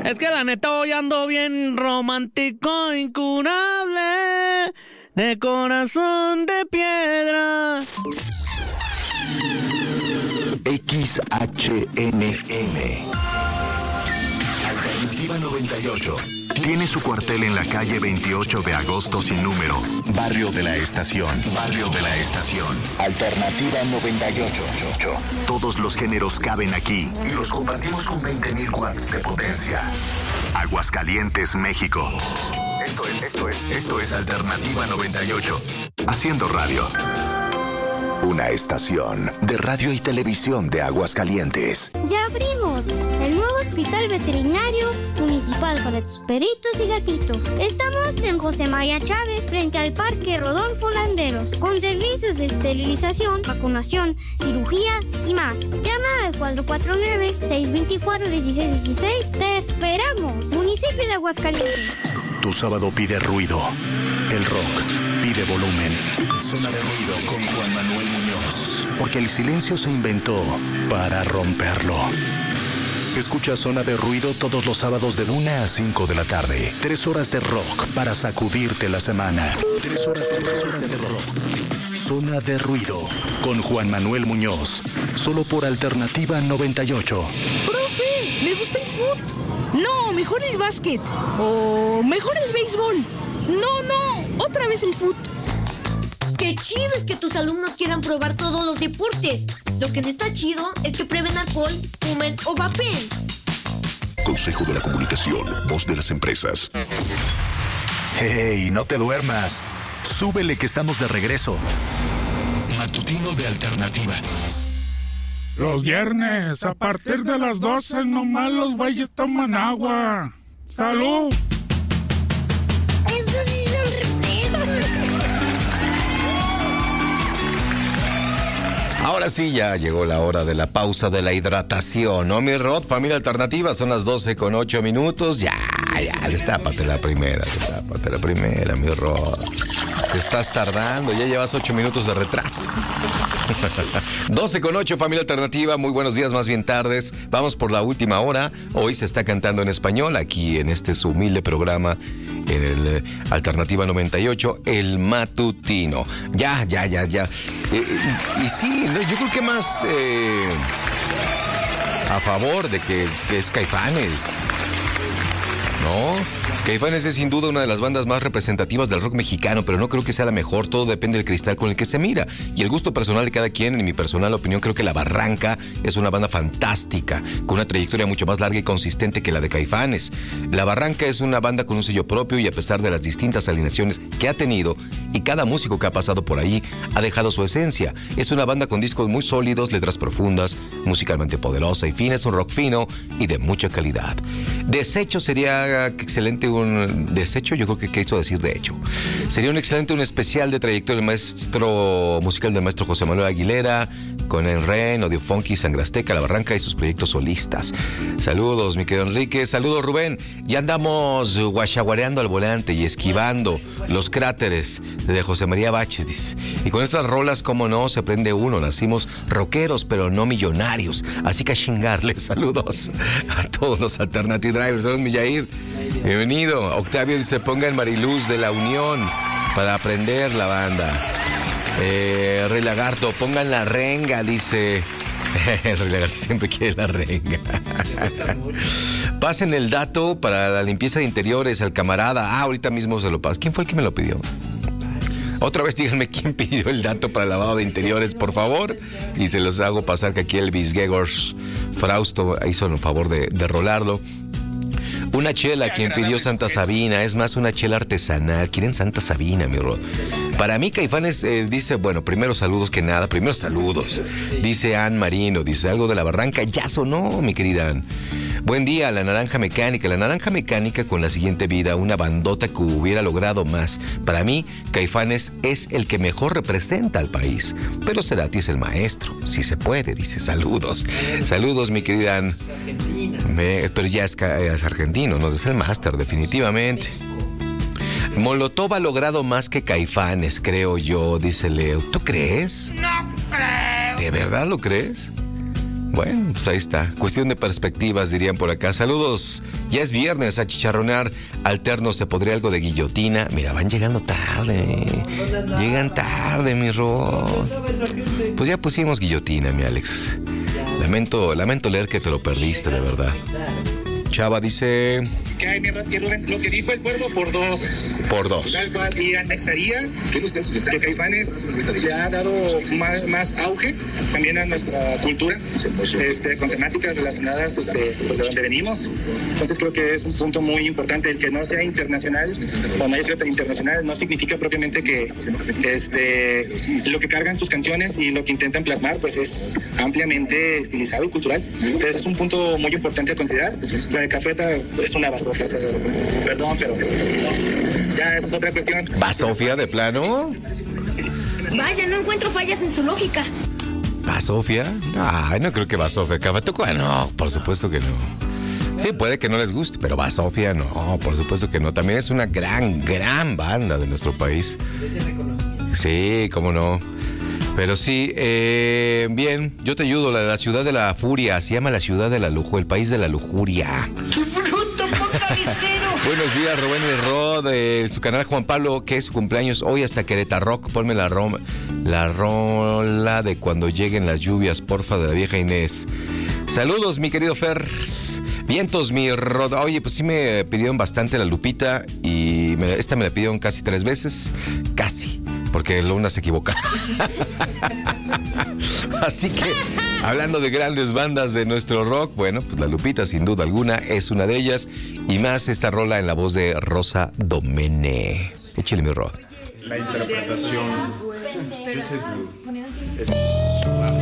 Es que la neta hoy ando bien romántico, incurable, de corazón de piedra. XHNN Alternativa 98 tiene su cuartel en la calle 28 de agosto sin número, Barrio de la Estación. Barrio de la Estación. Alternativa 98. Todos los géneros caben aquí y los compartimos con 20,000 watts de potencia. Aguascalientes, México. Esto es Alternativa 98. Haciendo radio. Una estación de radio y televisión de Aguascalientes. ¡Ya abrimos! El nuevo Hospital Veterinario Municipal para tus perritos y gatitos. Estamos en José María Chávez, frente al Parque Rodolfo Landeros, con servicios de esterilización, vacunación, cirugía y más. Llama al 449-624-1616. ¡Te esperamos! Municipio de Aguascalientes. Tu sábado pide ruido. El rock pide volumen. Zona de ruido con Juan Manuel Muñoz. Porque el silencio se inventó para romperlo. Escucha Zona de Ruido todos los sábados de 1 a 5 de la tarde. 3 horas de rock para sacudirte la semana. 3 horas de rock. Zona de Ruido con Juan Manuel Muñoz. Solo por Alternativa 98. ¡Profe! ¡Me gusta el fútbol! No, mejor el básquet. O mejor el béisbol. No, otra vez el fútbol. ¡Qué chido es que tus alumnos quieran probar todos los deportes! Lo que no está chido es que prueben alcohol, fumen o vapeen. Consejo de la Comunicación, voz de las empresas. ¡Hey, no te duermas! Súbele que estamos de regreso. Matutino de Alternativa. Los viernes, a partir de las 12, nomás los güeyes toman agua. ¡Salud! Ahora sí, ya llegó la hora de la pausa de la hidratación, ¿no, mi Rod? Familia Alternativa, son las 12:08. Ya, destápate la primera, mi Rod. Te estás tardando, ya llevas 8 minutos de retraso. 12:08, familia Alternativa, muy buenos días, más bien tardes. Vamos por la última hora. Hoy se está cantando en español, aquí en este su humilde programa, en el Alternativa 98, el matutino. Ya. Y sí, no, yo creo que más a favor de que es Caifanes, ¿no? Caifanes es sin duda una de las bandas más representativas del rock mexicano, pero no creo que sea la mejor. Todo depende del cristal con el que se mira y el gusto personal de cada quien. En mi personal opinión, creo que La Barranca es una banda fantástica, con una trayectoria mucho más larga y consistente que la de Caifanes. La Barranca es una banda con un sello propio y a pesar de las distintas alineaciones que ha tenido y cada músico que ha pasado por ahí ha dejado su esencia. Es una banda con discos muy sólidos, letras profundas, musicalmente poderosa y fina. Es un rock fino y de mucha calidad. Desecho sería excelente. Desecho, yo creo que quiso decir de hecho. Sería un especial de trayectoria del maestro musical del maestro José Manuel Aguilera, con el Ren, Audio Funky, Sangre Azteca, La Barranca y sus proyectos solistas. Saludos, mi querido Enrique. Saludos, Rubén. Ya andamos guachaguareando al volante y esquivando los cráteres de José María Baches, dice. Y con estas rolas, cómo no, se prende uno. Nacimos rockeros, pero no millonarios. Así que a chingarles. Saludos a todos los Alternative Drivers. Saludos, mi Yair. Bienvenido. Octavio dice, pongan Mariluz de La Unión para aprender la banda. Rey Lagarto, pongan La Renga, dice. Rey Lagarto siempre quiere La Renga. Pasen el dato para la limpieza de interiores al camarada. Ahorita mismo se lo paso. ¿Quién fue el que me lo pidió? Otra vez díganme quién pidió el dato para el lavado de interiores, por favor. Y se los hago pasar, que aquí el Bisgegors Frausto hizo el favor de rolarlo. Una chela, quien pidió Santa Sabina, es más una chela artesanal. Quieren Santa Sabina, mi Rod. Para mí, Caifanes dice, bueno, primero saludos que nada, primero saludos. Dice Ann Marino, dice algo de La Barranca, ya sonó, mi querida Ann. Buen día, La Naranja Mecánica. La Naranja Mecánica con La Siguiente Vida, una bandota que hubiera logrado más. Para mí, Caifanes es el que mejor representa al país. Pero Cerati es el maestro, si se puede, dice. Saludos. Saludos, mi querida Ann. Pero ya es argentino, ¿no? Es el máster, definitivamente. Molotov ha logrado más que Caifanes, creo yo, dice Leo. ¿Tú crees? No creo. ¿De verdad lo crees? Bueno, pues ahí está. Cuestión de perspectivas, dirían por acá. Saludos. Ya es viernes, a chicharronar alterno. ¿Se podría algo de guillotina? Mira, van llegando tarde. Llegan tarde, mi Rod. Pues ya pusimos guillotina, mi Alex. Lamento leer que te lo perdiste, de verdad. Chava dice... ¿Qué hay, mi Rubén? Lo que dijo el pueblo por dos. Por dos. Tal cual, y anexaría que Caifanes le ha dado más auge también a nuestra cultura, con temáticas relacionadas pues de donde venimos. Entonces creo que es un punto muy importante. El que no sea internacional, o no haya sido tan internacional, no significa propiamente que lo que cargan sus canciones y lo que intentan plasmar, pues es ampliamente estilizado y cultural. Entonces es un punto muy importante a considerar. La de Cafeta es una basofia, perdón, pero ya esa es otra cuestión. ¿Basofia de plano? Sí. Vaya, no encuentro fallas en su lógica. ¿Basofia? Ay, no creo que Basofia. Cafetuca, no, por supuesto que no. Sí, puede que no les guste, pero Basofia no, por supuesto que no. También es una gran banda de nuestro país. Sí, cómo no. Pero sí, bien, yo te ayudo. La ciudad de la furia, se llama la ciudad de la lujuria, el país de la lujuria. ¡Qué bruto, focalicero! Buenos días, Rubén y Rod, de su canal Juan Pablo, que es su cumpleaños hoy hasta Querétaro Rock. Ponme la rola de cuando lleguen las lluvias, porfa, de la vieja Inés. Saludos, mi querido Fer. Vientos, mi Rod. Oye, pues sí me pidieron bastante la Lupita y esta me la pidieron casi 3 veces. Casi. Porque Luna se equivoca. Así que, hablando de grandes bandas de nuestro rock, bueno, pues la Lupita sin duda alguna es una de ellas. Y más esta rola en la voz de Rosa Domene. Échale, mi Rod. La interpretación.